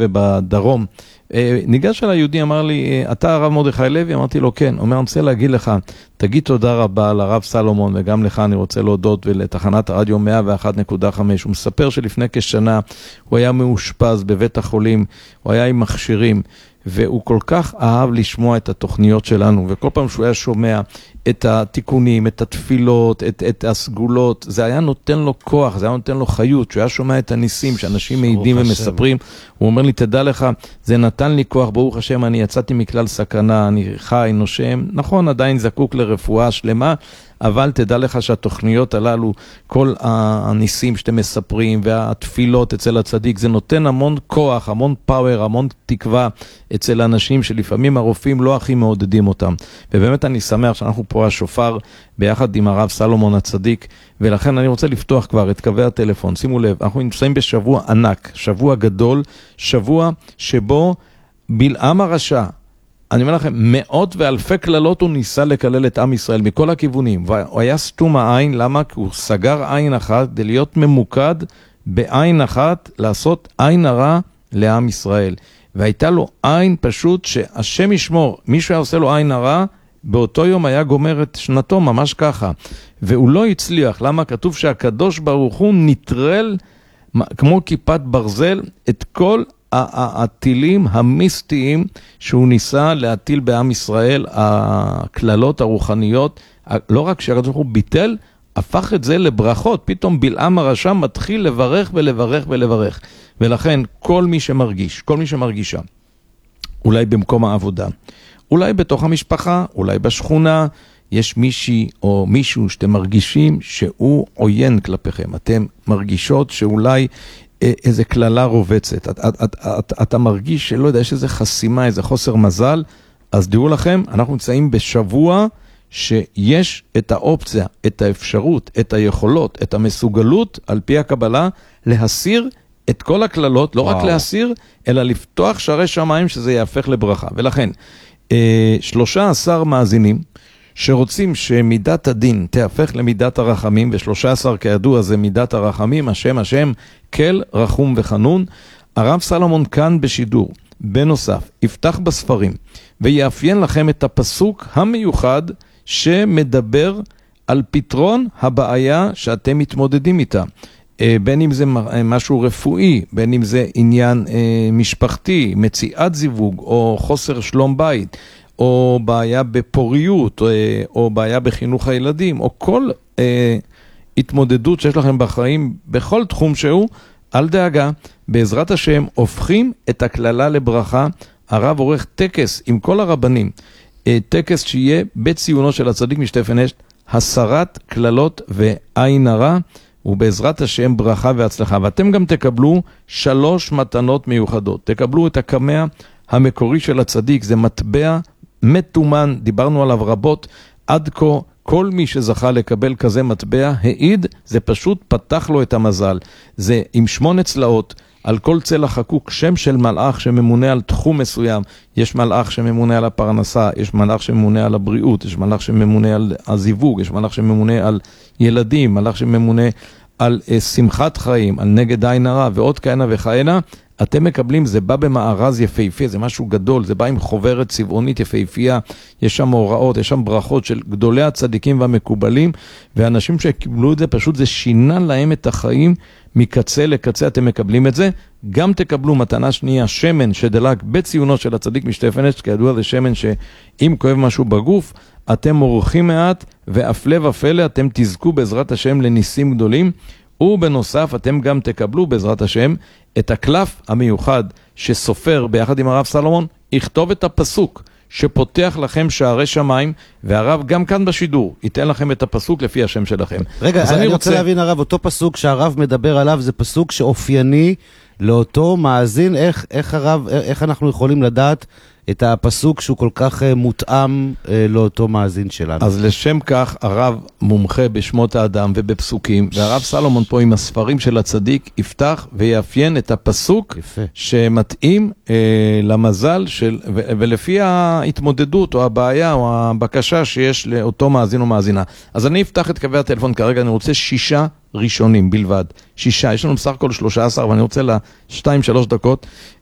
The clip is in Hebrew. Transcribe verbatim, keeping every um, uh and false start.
ובדרום. ניגש על היהודי, אמר לי, אתה הרב מרדכי לוי? אמרתי לו, כן. הוא אומר, אני רוצה להגיד לך, תגיד תודה רבה לרב סלומון, וגם לך אני רוצה להודות, ולתחנת הרדיו מאה ואחת נקודה חמש. הוא מספר שלפני כשנה, הוא היה מאושפז בבית החולים, הוא היה עם מכשירים, והוא כל כך אהב לשמוע את התוכניות שלנו, וכל פעם שהוא היה שומע את התיקונים, את התפילות, את, את הסגולות, זה היה נותן לו כוח, זה היה נותן לו חיות, שהוא היה שומע את הניסים, שאנשים מעידים ומספרים, הוא אומר לי, תדע לך, זה נתן לי כוח, ברוך השם, אני יצאתי מכלל סכנה, אני חי, נושם, נכון, עדיין זקוק לרפואה שלמה, אבל תדע לך שהתוכניות הללו, כל הניסים שאתם מספרים והתפילות אצל הצדיק, זה נותן המון כוח, המון פאוור, המון תקווה אצל אנשים שלפעמים הרופאים לא הכי מעודדים אותם. ובאמת אני שמח שאנחנו פה השופר ביחד עם הרב סלומון הצדיק, ולכן אני רוצה לפתוח כבר את קווי הטלפון. שימו לב, אנחנו נמצאים בשבוע ענק, שבוע גדול, שבוע שבו בלעם הרשע, אני אומר לכם, מאות ואלפי כללות הוא ניסה לקלל את עם ישראל מכל הכיוונים, והוא היה סתום העין, למה? כי הוא סגר עין אחת, כדי להיות ממוקד בעין אחת, לעשות עין הרע לעם ישראל. והייתה לו עין פשוט שהשם ישמור, מישהו היה עושה לו עין הרע, באותו יום היה גומר את שנתו ממש ככה. והוא לא הצליח, למה? כתוב שהקדוש ברוך הוא נטרל, כמו כיפת ברזל, את כל הטילים המיסטיים שהוא ניסה להטיל בעם ישראל, הכללות הרוחניות, לא רק שהקדוש ברוך הוא ביטל, הפך את זה לברכות, פתאום בלעם הרשע מתחיל לברך ולברך ולברך. ולכן כל מי שמרגיש, כל מי שמרגישה, אולי במקום העבודה, אולי בתוך המשפחה, אולי בשכונה, יש מישהי או מישהו שאתם מרגישים שהוא עוין כלפיכם, אתם מרגישות שאולי איזה כללה רובצת, את, את, את, את, אתה מרגיש שלא יודע, יש איזה חסימה, איזה חוסר מזל, אז דעו לכם, אנחנו נמצאים בשבוע שיש את האופציה, את האפשרות, את היכולות, את המסוגלות, על פי הקבלה, להסיר את כל הכללות, לא וואו. רק להסיר, אלא לפתוח שערי שמיים שזה יהפך לברכה. ולכן, שלושה עשר מאזינים, שרוצים שמידת הדין תהפך למידת הרחמים, ו-שלושה עשר כידוע זה מידת הרחמים, השם השם, כל רחום וחנון. הרב סלומון כאן בשידור, בנוסף, יפתח בספרים, ויאפיין לכם את הפסוק המיוחד שמדבר על פתרון הבעיה שאתם מתמודדים איתה. בין אם זה משהו רפואי, בין אם זה עניין משפחתי, מציאת זיווג, או חוסר שלום בית, או בעיה בפוריות, או בעיה בחינוך הילדים, או כל אה, התמודדות שיש לכם בחיים, בכל תחום שהוא, אל דאגה, בעזרת השם, הופכים את הכללה לברכה. הרב עורך טקס עם כל הרבנים, אה, טקס שיהיה בציונו של הצדיק משתפן אשת, הסרת כללות ועין הרע, ובעזרת השם ברכה והצלחה. ואתם גם תקבלו שלוש מתנות מיוחדות. תקבלו את הקמע המקורי של הצדיק, זה מטבע מתומן, דיברנו עליו רבות, עד כה כל מי שזכה לקבל כזה מטבע העיד, זה פשוט פתח לו את המזל. זה עם שמונה צלעות, על כל צלע חקוק שם של מלאך שממונה על תחום מסוים. יש מלאך שממונה על הפרנסה, יש מלאך שממונה על הבריאות, יש מלאך שממונה על הזיווג, יש מלאך שממונה על ילדים, מלאך שממונה על uh, שמחת חיים, על נגד עין הרע ועוד כהנה וכהנה. אתם מקבלים, זה בא במארז יפהפה, זה משהו גדול, זה בא עם חוברת צבעונית יפהפייה, יש שם הוראות, יש שם ברכות של גדולי הצדיקים והמקובלים, ואנשים שקיבלו את זה, פשוט זה שינה להם את החיים מקצה לקצה, אתם מקבלים את זה. גם תקבלו מתנה שנייה, שמן שדלק בציונו של הצדיק משתפן אשת, כידוע זה שמן שאם כואב משהו בגוף, אתם מורחים מעט, והפלא ופלא אתם תזכו בעזרת השם לניסים גדולים. ובנוסף אתם גם תקבלו בעזרת השם את הקלף המיוחד שסופר ביחד עם הרב סלומון, יכתוב את הפסוק שפותח לכם שערי שמיים, והרב גם כאן בשידור ייתן לכם את הפסוק לפי השם שלכם. רגע, אני, אני רוצה... רוצה להבין הרב, אותו פסוק שהרב מדבר עליו זה פסוק שאופייני לאותו מאזין, איך, איך הרב, איך אנחנו יכולים לדעת את הפסוק שהוא כל כך מותאם לאותו מאזין שלנו? אז לשם כך הרב מומחה בשמות האדם ובפסוקים, והרב סלומון פה עם הספרים של הצדיק יפתח ויאפיין את הפסוק יפה. שמתאים אה, למזל של, ו, ולפי ההתמודדות או הבעיה או הבקשה שיש לאותו מאזין או מאזינה. אז אני אפתח את קווי הטלפון כרגע, אני רוצה שישה ראשונים בלבד, שישה, יש לנו בסך הכל שלושה עשר, ואני רוצה לשתיים שלוש דקות